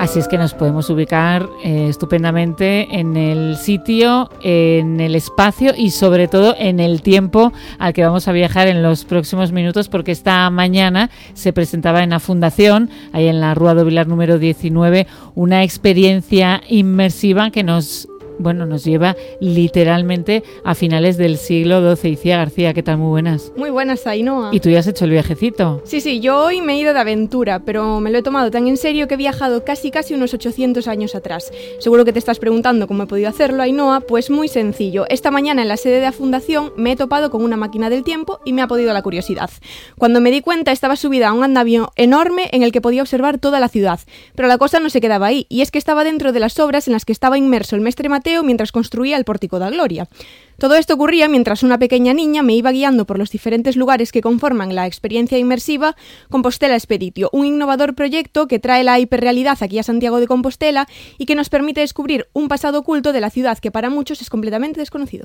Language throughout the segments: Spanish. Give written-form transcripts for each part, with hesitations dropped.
Así es que nos podemos ubicar estupendamente en el sitio, en el espacio y sobre todo en el tiempo al que vamos a viajar en los próximos minutos, porque esta mañana se presentaba en la Fundación, ahí en la Rúa do Vilar número 19, una experiencia inmersiva que nos lleva literalmente a finales del siglo XII. Icía García, ¿qué tal? Muy buenas. Muy buenas, Ainhoa. ¿Y tú ya has hecho el viajecito? Sí, yo hoy me he ido de aventura, pero me lo he tomado tan en serio que he viajado casi unos 800 años atrás. Seguro que te estás preguntando cómo he podido hacerlo, Ainhoa. Pues muy sencillo. Esta mañana en la sede de la Fundación me he topado con una máquina del tiempo y me ha podido la curiosidad. Cuando me di cuenta estaba subida a un andamio enorme en el que podía observar toda la ciudad. Pero la cosa no se quedaba ahí, y es que estaba dentro de las obras en las que estaba inmerso el mestre Mateo mientras construía el Pórtico da Gloria. Todo esto ocurría mientras una pequeña niña me iba guiando por los diferentes lugares que conforman la experiencia inmersiva Compostela Expeditio, un innovador proyecto que trae la hiperrealidad aquí a Santiago de Compostela y que nos permite descubrir un pasado oculto de la ciudad que para muchos es completamente desconocido.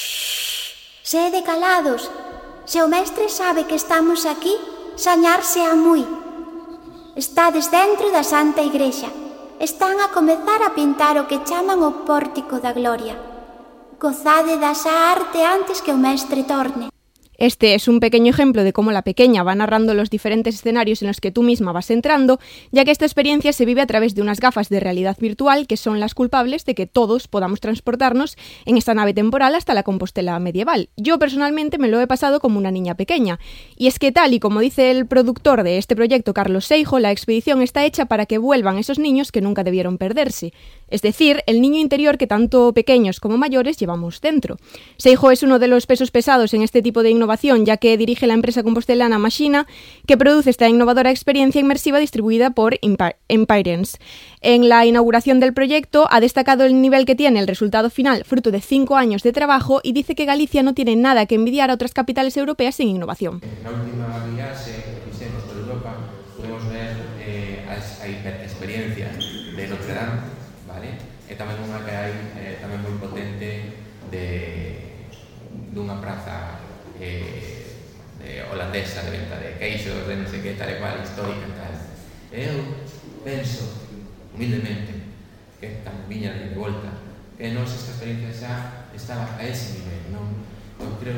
Sede calados. Se o mestre sabe que estamos aquí, sañarse a moi. Estades dentro da Santa Igrexa. Están a comezar a pintar o que chaman o Pórtico da Gloria. Gozade dasa arte antes que o mestre torne. Este es un pequeño ejemplo de cómo la pequeña va narrando los diferentes escenarios en los que tú misma vas entrando, ya que esta experiencia se vive a través de unas gafas de realidad virtual que son las culpables de que todos podamos transportarnos en esta nave temporal hasta la Compostela medieval. Yo personalmente me lo he pasado como una niña pequeña. Y es que tal y como dice el productor de este proyecto, Carlos Seijo, la expedición está hecha para que vuelvan esos niños que nunca debieron perderse. Es decir, el niño interior que tanto pequeños como mayores llevamos dentro. Seijo es uno de los pesos pesados en este tipo de innovación, ya que dirige la empresa compostelana Machina, que produce esta innovadora experiencia inmersiva distribuida por Empirence. En la inauguración del proyecto ha destacado el nivel que tiene el resultado final, fruto de 5 años de trabajo, y dice que Galicia no tiene nada que envidiar a otras capitales europeas en innovación. En la última viaxe que fixemos por Europa podemos ver a hiperexperiencia de Notre Dame, vale? E tamén unha que hai tamén moi potente dunha praza holandesa de venta de queixos, de non sei que, tal e cual, histórica e tal. Eu penso, humildemente, que tan viña de volta, que nos esta experiencia xa estaba a ese nivel, non? Eu creo.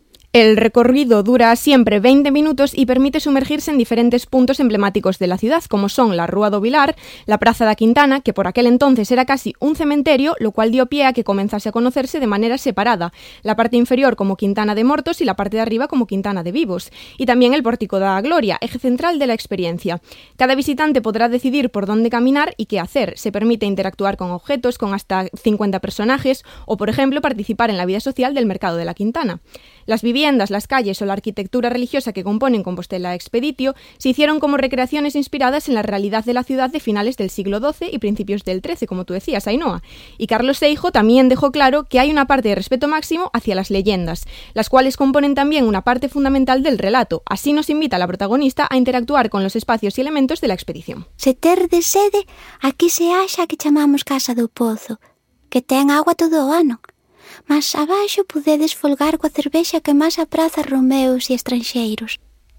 El recorrido dura siempre 20 minutos y permite sumergirse en diferentes puntos emblemáticos de la ciudad, como son la Rúa do Vilar, la Praza da Quintana, que por aquel entonces era casi un cementerio, lo cual dio pie a que comenzase a conocerse de manera separada, la parte inferior como Quintana de Mortos y la parte de arriba como Quintana de Vivos, y también el Pórtico da Gloria, eje central de la experiencia. Cada visitante podrá decidir por dónde caminar y qué hacer. Se permite interactuar con objetos, con hasta 50 personajes, o por ejemplo participar en la vida social del mercado de la Quintana. Las viviendas, las calles o la arquitectura religiosa que componen Compostela Expeditio se hicieron como recreaciones inspiradas en la realidad de la ciudad de finales del siglo XII y principios del XIII, como tú decías, Ainhoa. Y Carlos Seijo también dejó claro que hay una parte de respeto máximo hacia las leyendas, las cuales componen también una parte fundamental del relato. Así nos invita la protagonista a interactuar con los espacios y elementos de la expedición. Se terdes sede, aquí se axa que chamamos Casa do Pozo, que ten agua todo o ano. Mas abaixo podedes folgar coa cervexa que máis apraza romeos e estranxeiros.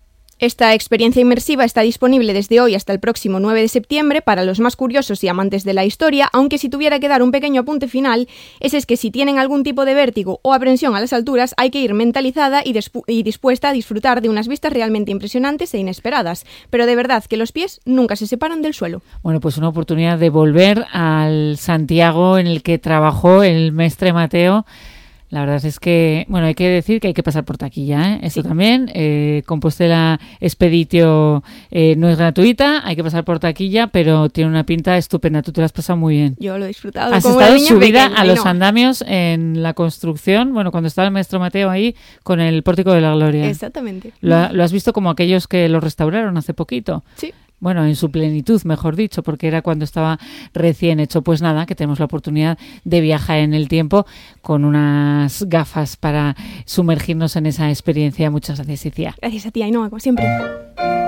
Esta experiencia inmersiva está disponible desde hoy hasta el próximo 9 de septiembre para los más curiosos y amantes de la historia, aunque si tuviera que dar un pequeño apunte final, ese es que si tienen algún tipo de vértigo o aprensión a las alturas, hay que ir mentalizada y dispuesta a disfrutar de unas vistas realmente impresionantes e inesperadas, pero de verdad que los pies nunca se separan del suelo. Bueno, pues una oportunidad de volver al Santiago en el que trabajó el mestre Mateo. La verdad es que, bueno, hay que decir que hay que pasar por taquilla, ¿eh? Eso sí. También, Compostela Expeditio no es gratuita, hay que pasar por taquilla, pero tiene una pinta estupenda. Tú te lo has pasado muy bien. Yo lo he disfrutado. Has como estado niña subida pequeña, a los andamios en la construcción, bueno, cuando estaba el maestro Mateo ahí con el Pórtico de la Gloria. Exactamente. ¿Lo has visto como aquellos que lo restauraron hace poquito? Sí. Bueno, en su plenitud, mejor dicho, porque era cuando estaba recién hecho. Pues nada, que tenemos la oportunidad de viajar en el tiempo con unas gafas para sumergirnos en esa experiencia. Muchas gracias, Icía. Gracias a ti, Ainhoa, como siempre.